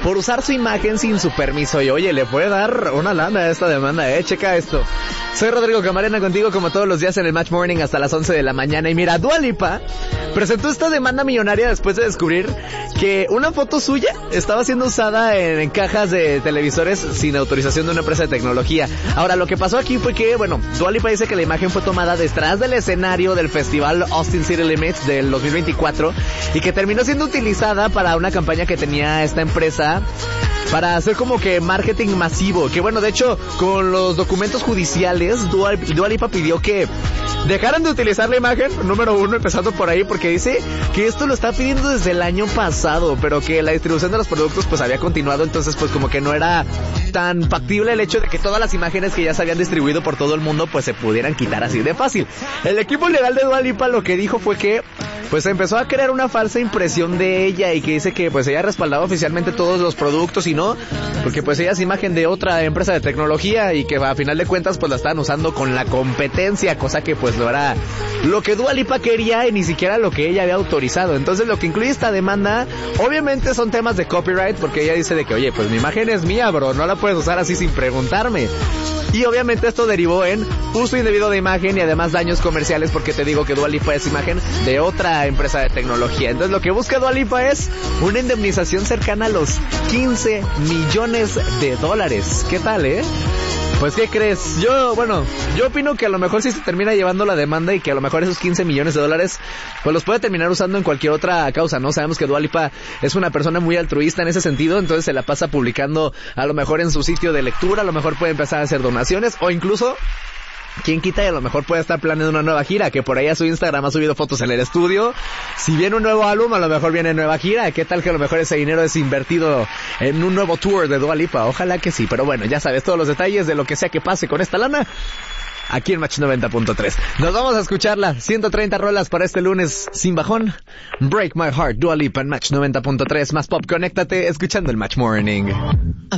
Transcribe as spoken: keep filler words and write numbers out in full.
por usar su imagen sin su permiso. Y oye, le puede dar una lana a esta demanda, eh, checa esto. Soy Rodrigo Camarena contigo como todos los días en el Match Morning hasta las once de la mañana. Y mira, Dua Lipa presentó esta demanda millonaria después de descubrir que una foto suya estaba siendo usada en, en cajas de televisores sin autorización de una empresa de tecnología. Ahora, lo que pasó aquí fue que, bueno, Dua Lipa dice que la imagen fue tomada detrás del escenario del festival Austin City Limits del dos mil veinticuatro y que terminó siendo utilizada para una campaña que tenía esta empresa para hacer como que marketing masivo. Que bueno, de hecho, con los documentos judiciales, Dua, Dua Lipa pidió que dejaran de utilizar la imagen, número uno, empezando por ahí, porque dice que esto lo está pidiendo desde el año pasado, pero que la distribución de los productos pues había continuado, entonces pues como que no era tan factible el hecho de que todas las imágenes que ya se habían distribuido por todo el mundo pues se pudieran quitar así de fácil. El equipo legal de Dua Lipa lo que dijo fue que pues empezó a crear una falsa impresión de ella y que dice que pues ella ha respaldado oficialmente todos los productos y no, porque pues ella es imagen de otra empresa de tecnología y que a final de cuentas pues la estaban usando con la competencia, cosa que pues no era lo que Dua Lipa quería y ni siquiera lo que ella había autorizado. Entonces lo que incluye esta demanda obviamente son temas de copyright, porque ella dice de que oye, pues mi imagen es mía, bro, no la puedes usar así sin preguntarme. Y obviamente esto derivó en uso indebido de imagen y además daños comerciales, porque te digo que Dua Lipa es imagen de otra empresa de tecnología. Entonces lo que busca Dua Lipa es una indemnización cercana a los quince millones de dólares. ¿Qué tal, eh? Pues, ¿qué crees? Yo, bueno, yo opino que a lo mejor sí se termina llevando la demanda y que a lo mejor esos quince millones de dólares pues los puede terminar usando en cualquier otra causa, ¿no? Sabemos que Dua Lipa es una persona muy altruista en ese sentido, entonces se la pasa publicando a lo mejor en su sitio de lectura, a lo mejor puede empezar a hacer donaciones o incluso quién quita y a lo mejor puede estar planeando una nueva gira, que por ahí a su Instagram ha subido fotos en el estudio. Si viene un nuevo álbum, a lo mejor viene nueva gira. ¿Qué tal que a lo mejor ese dinero es invertido en un nuevo tour de Dua Lipa? Ojalá que sí, pero bueno, ya sabes todos los detalles de lo que sea que pase con esta lana aquí en Match noventa punto tres. Nos vamos a escucharla. ciento treinta rolas para este lunes sin bajón. Break My Heart, Dua Lipa en Match noventa punto tres. Más pop, conéctate escuchando el Match Morning.